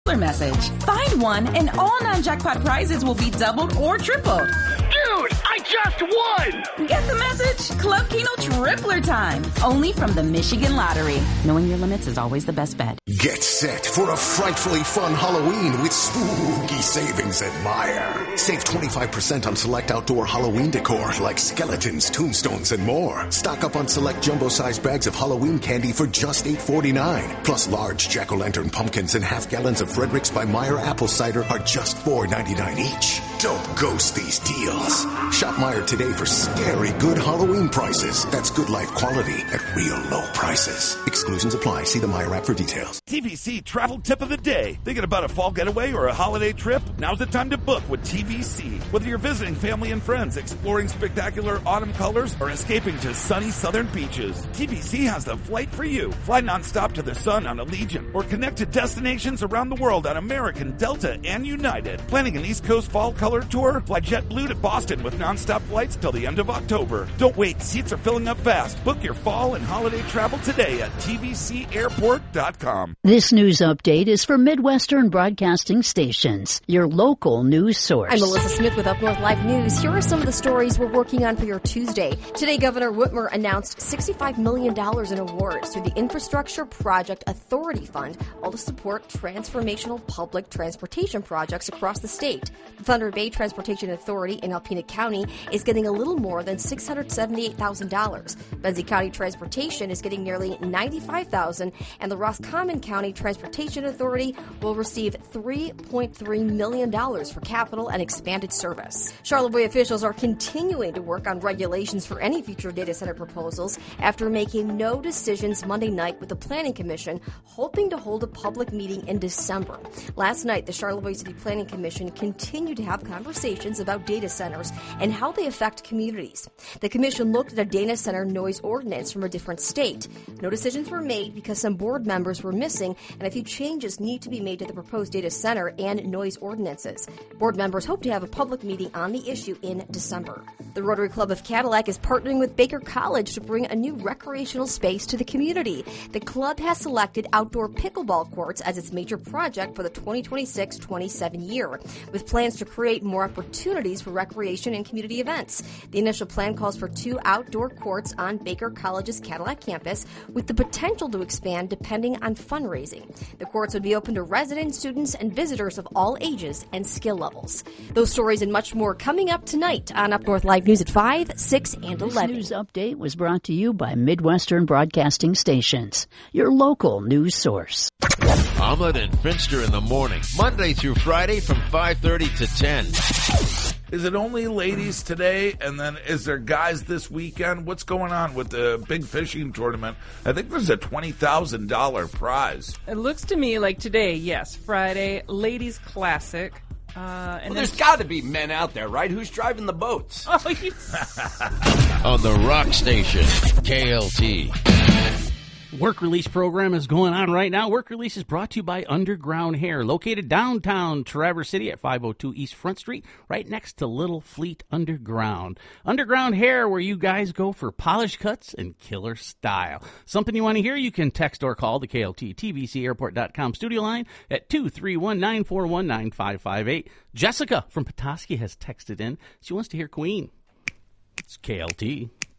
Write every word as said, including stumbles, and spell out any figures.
message. Find one and all non-jackpot prizes will be doubled or tripled. Dude, I just won! Get the message? Club Keno Tripler time. Only from the Michigan Lottery. Knowing your limits is always the best bet. Get set for a frightfully fun Halloween with spooky savings at Meijer. Save twenty-five percent on select outdoor Halloween decor like skeletons, tombstones, and more. Stock up on select jumbo-sized bags of Halloween candy for just eight forty-nine. Plus large jack-o'-lantern pumpkins and half gallons of Frederick's by Meijer apple cider are just four ninety-nine each. Don't ghost these deals. Shop Meijer today for scary good Halloween prices. That's good life quality at real low prices. Exclusions apply. See the Meijer app for details. T V C travel tip of the day. Thinking about a fall getaway or a holiday trip? Now's the time to book with T V C. Whether you're visiting family and friends, exploring spectacular autumn colors, or escaping to sunny southern beaches, T V C has the flight for you. Fly nonstop to the sun on Allegiant or connect to destinations around the world on American, Delta, and United. Planning an East Coast fall color tour? Fly JetBlue to Boston with nonstop flights till the end of October. Don't wait. Seats are filling up fast. Book your fall and holiday travel today at T V C airport dot com. This news update is for Midwestern Broadcasting Stations, your local news source. I'm Melissa Smith with Up North Live News. Here are some of the stories we're working on for your Tuesday. Today, Governor Whitmer announced sixty-five million dollars in awards through the Infrastructure Project Authority Fund, all to support transformational public transportation projects across the state. The Thunder Bay Transportation Authority in Alpena County is getting a little more than six hundred seventy-eight thousand dollars. Benzie County Transportation is getting nearly ninety-five thousand dollars, and the Roscommon County Transportation Authority will receive three point three million dollars for capital and expanded service. Charlevoix officials are continuing to work on regulations for any future data center proposals after making no decisions Monday night with the Planning Commission, hoping to hold a public meeting in December. Last night, the Charlevoix City Planning Commission continued to have conversations about data centers and how they affect communities. The commission looked at a data center noise ordinance from a different state. No decisions were made because some board members were missing and a few changes need to be made to the proposed data center and noise ordinances. Board members hope to have a public meeting on the issue in December. The Rotary Club of Cadillac is partnering with Baker College to bring a new recreational space to the community. The club has selected outdoor pickleball courts as its major project for the twenty twenty-six twenty-seven year, with plans to create more opportunities for recreation and community events. The initial plan calls for two outdoor courts on Baker College's Cadillac campus, with the potential to expand depending on fundraising. The courts would be open to residents, students, and visitors of all ages and skill levels. Those stories and much more coming up tonight on Up North Live News at five, six, and eleven. This news update was brought to you by Midwestern Broadcasting Stations, your local news source. Ahmed and Finster in the morning, Monday through Friday from five thirty to ten. Is it only ladies today, and then is there guys this weekend? What's going on with the big fishing tournament? I think there's a twenty thousand dollars prize. It looks to me like today, yes, Friday, Ladies Classic. Uh, and well, there's got to be men out there, right? Who's driving the boats? Oh, you... On the Rock Station, K L T. Work Release program is going on right now. Work Release is brought to you by Underground Hair, located downtown Traverse City at five oh two East Front Street, right next to Little Fleet Underground. Underground Hair, where you guys go for polished cuts and killer style. Something you want to hear, you can text or call the K L T T V C airport dot com studio line at two three one, nine four one, nine five five eight. Jessica from Petoskey has texted in. She wants to hear Queen. It's K L T.